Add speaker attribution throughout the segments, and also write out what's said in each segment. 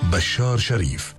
Speaker 1: بشار شريف.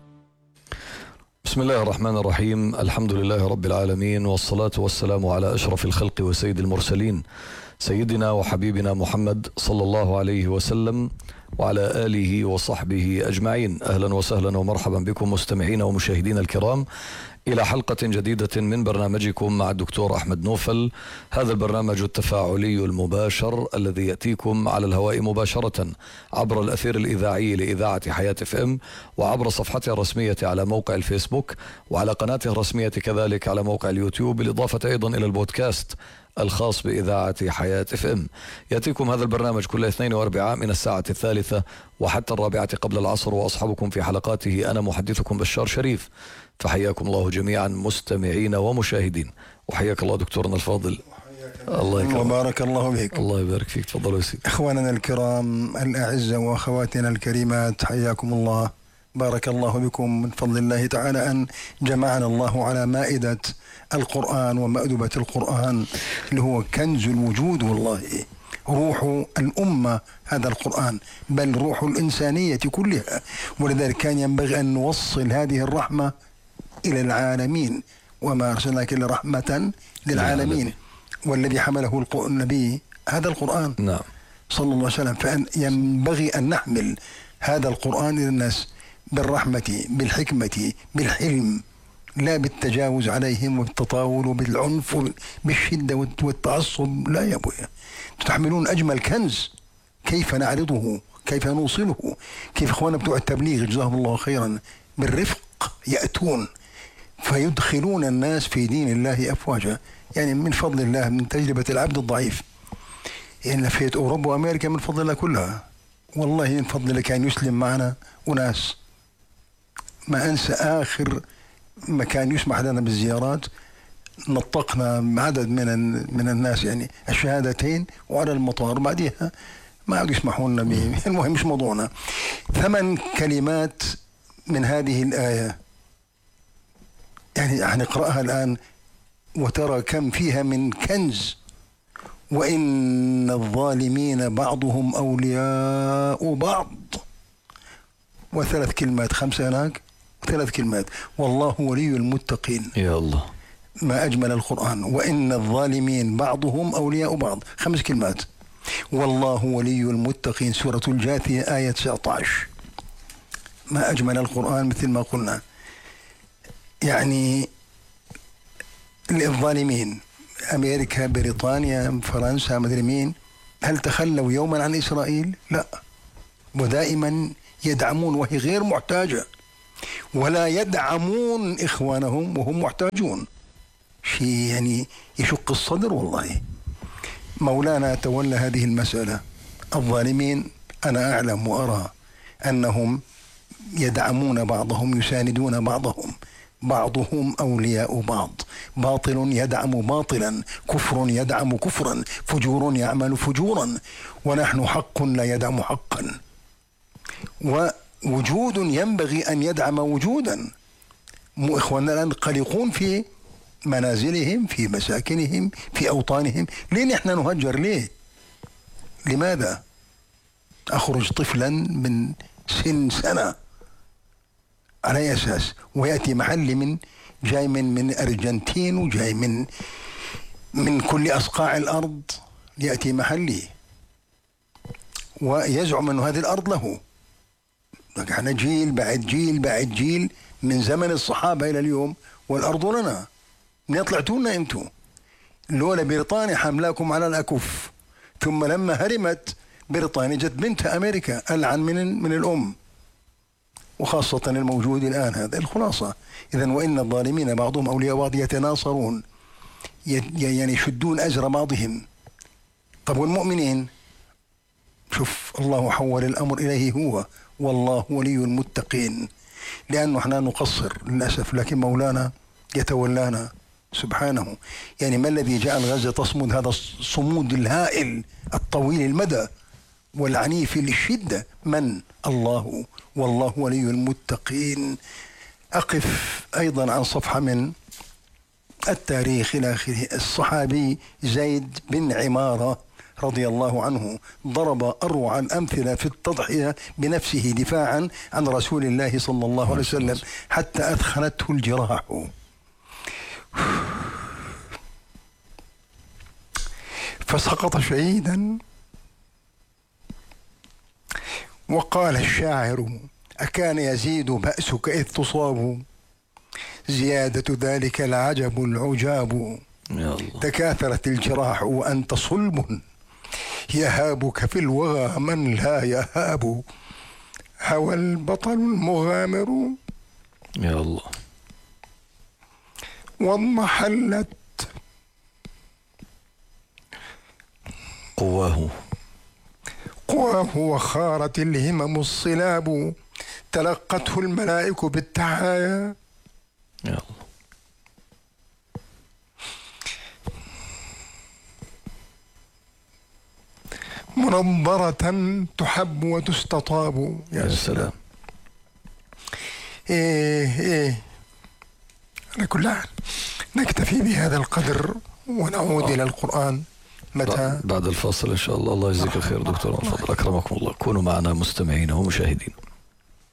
Speaker 2: بسم الله الرحمن الرحيم. الحمد لله رب العالمين، والصلاة والسلام على أشرف الخلق وسيد المرسلين، سيدنا وحبيبنا محمد صلى الله عليه وسلم وعلى آله وصحبه أجمعين. أهلا وسهلا ومرحبا بكم مستمعين ومشاهدين الكرام إلى حلقة جديدة من برنامجكم مع الدكتور أحمد نوفل. هذا البرنامج التفاعلي المباشر الذي يأتيكم على الهواء مباشرة عبر الأثير الإذاعي لإذاعة حياة FM، وعبر صفحته الرسمية على موقع الفيسبوك، وعلى قناته الرسمية كذلك على موقع اليوتيوب، بالإضافة أيضا إلى البودكاست الخاص بإذاعة حياة FM. يأتيكم هذا البرنامج كل اثنين واربعاء من الساعة 3 وحتى 4 قبل العصر، وأصحبكم في حلقاته أنا محدثكم بشار شريف. فحياكم الله جميعا مستمعين ومشاهدين، وحياك الله دكتورنا الفاضل.
Speaker 3: الله يكرمك وبارك الله بك.
Speaker 2: الله يبارك فيك. تفضلوا يا سيدي.
Speaker 3: اخواننا الكرام الاعزاء واخواتنا الكريمات، حياكم الله، بارك الله بكم. من فضل الله تعالى ان جمعنا الله على مائدة القرآن ومأدبة القرآن اللي هو كنز الوجود، والله روح الأمة هذا القرآن، بل روح الإنسانية كلها. ولذلك كان ينبغي أن نوصل هذه الرحمة إلى العالمين، وما أرسلناك إلا رحمة للعالمين. والذي حمله النبي هذا القرآن،
Speaker 2: نعم،
Speaker 3: صلى الله عليه وسلم. فينبغي أن نحمل هذا القرآن إلى الناس بالرحمة بالحكمة بالحلم، لا بالتجاوز عليهم والتطاول وبالعنف بالشدة والتعصب. لا يا أبويا، تحملون أجمل كنز، كيف نعرضه، كيف نوصله، كيف إخوانا بتوع التبليغ جزاهم الله خيرا بالرفق يأتون فيدخلون الناس في دين الله أفواجا. يعني من فضل الله، من تجربة العبد الضعيف، إن لفيت أوروبا وأمريكا من فضل الله كلها، والله من فضل الله كان يسلم معنا وناس. ما أنسى آخر مكان يسمح لنا بالزيارات، نطقنا عدد من الناس يعني الشهادتين وعلى المطار، بعدها ما عاد يسمحون لنا. المهم مش موضوعنا. 8 كلمات من هذه الآية يعني هنقرأها الآن وترى كم فيها من كنز. وإن الظالمين بعضهم أولياء بعض، و3 كلمات، 5 هناك و3 كلمات. والله ولي المتقين.
Speaker 2: يا الله،
Speaker 3: ما أجمل القرآن. وإن الظالمين بعضهم أولياء بعض، 5 كلمات. والله ولي المتقين، سورة الجاثية آية 19. ما أجمل القرآن مثل ما قلنا. يعني الظالمين أمريكا، بريطانيا، فرنسا، مدري مين، هل تخلوا يوما عن إسرائيل؟ لا، ودائما يدعمون وهي غير محتاجة، ولا يدعمون إخوانهم وهم محتاجون. شيء يعني يشق الصدر والله. مولانا تولى هذه المسألة. الظالمين أنا أعلم وأرى أنهم يدعمون بعضهم، يساندون بعضهم، بعضهم أولياء بعض. باطل يدعم باطلا، كفر يدعم كفرا، فجور يعمل فجورا، ونحن حق لا يدعم حقا، ووجود ينبغي أن يدعم وجودا. إخواننا الآن قلقون في منازلهم، في مساكنهم، في أوطانهم. ليه نحن نهجر؟ ليه؟ لماذا؟ أخرج طفلا من سنة على أي أساس؟ ويأتي محلي جاي من أرجنتين، وجاي من كل أصقاع الأرض، يأتي محلي ويزعم أن هذه الأرض له. نحن جيل بعد جيل بعد جيل من زمن الصحابة إلى اليوم والأرض لنا. من طلعتونا أنتم؟ لولا بريطانيا حملاكم على الأكف. ثم لما هرمت بريطانيا جت بنتها أمريكا ألعن من الأم، وخاصة الموجود الآن. هذا الخلاصة. إذن وإن الظالمين بعضهم أولياء بعض، يتناصرون، يعني يشدون أزر بعضهم. طب والمؤمنين؟ شوف الله حول الأمر إليه هو، والله ولي المتقين. لأنه احنا نقصر للأسف، لكن مولانا يتولانا سبحانه. يعني ما الذي جعل غزة تصمد هذا الصمود الهائل الطويل المدى والعنيف للشدة؟ من؟ الله، والله ولي المتقين. أقف أيضا عن صفحة من التاريخ إلى آخره. الصحابي زيد بن عمارة رضي الله عنه ضرب أروع الأمثلة في التضحية بنفسه دفاعا عن رسول الله صلى الله عليه وسلم حتى أثخنته الجراح، فسقط شهيدا. وقال الشاعر: أكان يزيد بأسك إذ تصاب، زيادة ذلك العجب العجاب، تكاثرت الجراح وأنت صلب، يهابك في الوغى من لا يهاب، هوى البطل المغامر
Speaker 2: يا الله.
Speaker 3: واضمحلت
Speaker 2: قواه
Speaker 3: وخارت الهمم الصلاب، تلقته الملائكة بالتحايا،
Speaker 2: يا الله.
Speaker 3: منظرة تحب وتستطاب.
Speaker 2: يا سلام.
Speaker 3: إيه على كل حال نكتفي بهذا القدر ونعود إلى القرآن متى؟
Speaker 2: بعد الفاصل إن شاء الله. الله يجزيك الخير دكتور، من فضل أكرمكم الله. كونوا معنا مستمعين ومشاهدين.